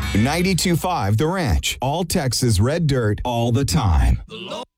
92.5 The Ranch. All Texas red dirt all the time.